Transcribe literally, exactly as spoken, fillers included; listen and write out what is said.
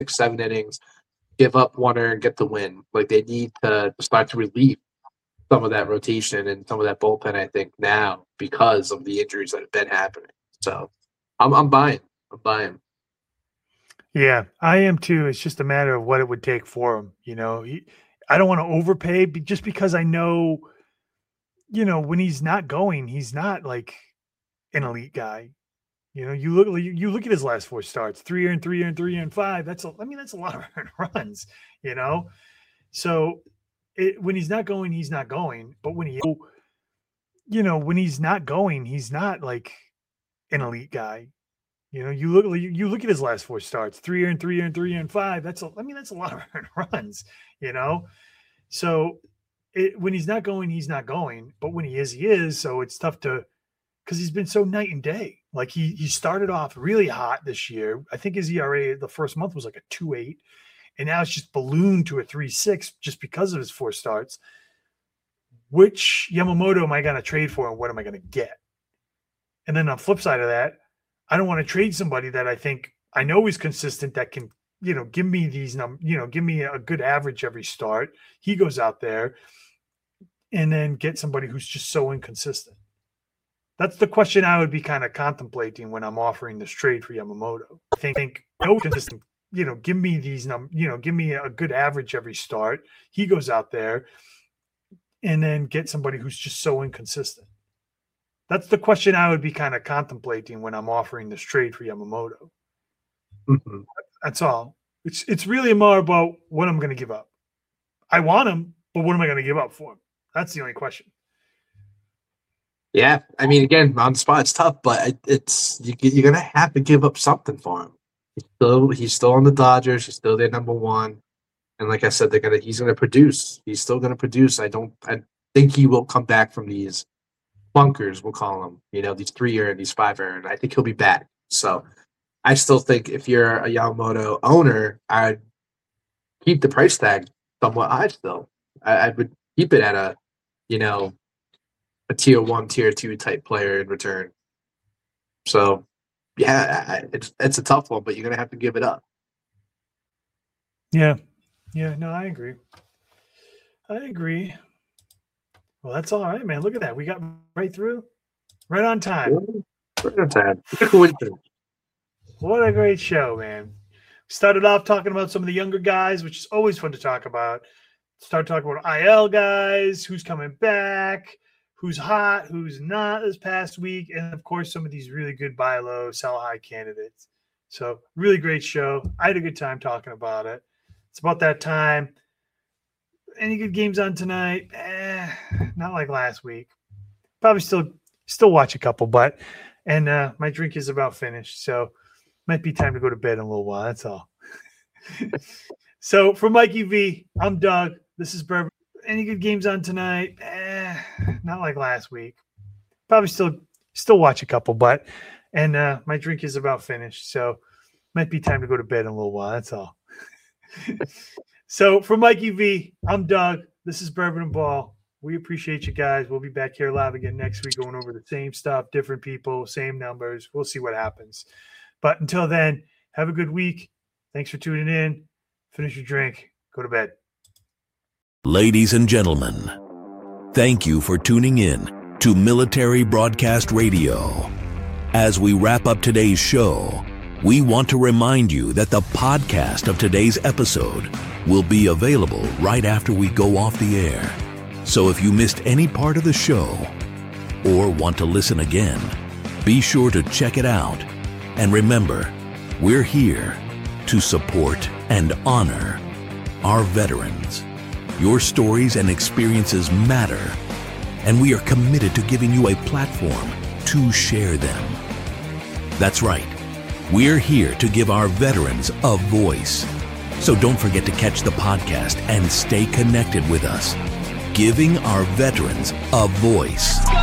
six, seven innings, give up one earned, get the win. Like they need to start to relieve some of that rotation and some of that bullpen, I think, now because of the injuries that have been happening. So I'm I'm buying. I'm buying. Yeah, I am too. It's just a matter of what it would take for him. You know, he, I don't want to overpay just because I know, you know, when he's not going, he's not like an elite guy. You know, you look you look at his last four starts, three and three and three and five. That's a, I mean, that's a lot of runs. You know, so it, when he's not going, he's not going. But when he, you know, when he's not going, he's not like an elite guy. You know, you look you look at his last four starts, three and three and three and five. That's a, I mean, that's a lot of runs. You know, so it, when he's not going, he's not going. But when he is, he is. So it's tough to, because he's been so night and day. Like he he started off really hot this year. I think his E R A the first month was like a two point eight, and now it's just ballooned to a three point six just because of his four starts. Which Yamamoto am I going to trade for, and what am I going to get? And then on the flip side of that, I don't want to trade somebody that I think I know is consistent, that can, you know, give me these num, you know, give me a good average every start. He goes out there and then get somebody who's just so inconsistent. That's the question I would be kind of contemplating when I'm offering this trade for Yamamoto. I think, think no consistent, you know, give me these num, you know, give me a good average every start. He goes out there and then get somebody who's just so inconsistent. That's the question I would be kind of contemplating when I'm offering this trade for Yamamoto. Mm-hmm. That's all. It's it's really more about what I'm going to give up. I want him, but what am I going to give up for him? That's the only question. Yeah, I mean, again, on the spot, it's tough, but it's you, you're going to have to give up something for him. He's still he's still on the Dodgers. He's still their number one, and like I said, they're gonna he's going to produce. He's still going to produce. I don't. I think he will come back from these bunkers, we'll call them, you know, these three earned, these five earned. I think he'll be back. So I still think if you're a Yamamoto owner, I'd keep the price tag somewhat high still. I, I would keep it at a, you know, a tier one, tier two type player in return. So, yeah, I, it's it's a tough one, but you're going to have to give it up. Yeah. Yeah, no, I agree. I agree. Well, that's all right, man. Look at that. We got right through. Right on time. Right on time. What a great show, man. Started off talking about some of the younger guys, which is always fun to talk about. Start talking about I L guys, who's coming back, who's hot, who's not this past week, and, of course, some of these really good buy low, sell high candidates. So, really great show. I had a good time talking about it. It's about that time. Any good games on tonight? Eh, not like last week. Probably still still watch a couple, but and uh, my drink is about finished, so might be time to go to bed in a little while. That's all. So for Mikey V, I'm Doug. This is Bourbon. Any good games on tonight? Eh, not like last week. Probably still still watch a couple, but and uh, my drink is about finished, so might be time to go to bed in a little while. That's all. So for Mikey V, I'm Doug. This is Bourbon and Ball. We appreciate you guys. We'll be back here live again next week, going over the same stuff, different people, same numbers. We'll see what happens. But until then, have a good week. Thanks for tuning in. Finish your drink. Go to bed. Ladies and gentlemen, thank you for tuning in to Military Broadcast Radio. As we wrap up today's show, we want to remind you that the podcast of today's episode will be available right after we go off the air. So if you missed any part of the show or want to listen again, be sure to check it out. And remember, we're here to support and honor our veterans. Your stories and experiences matter, and we are committed to giving you a platform to share them. That's right. We're here to give our veterans a voice. So don't forget to catch the podcast and stay connected with us. Giving our veterans a voice.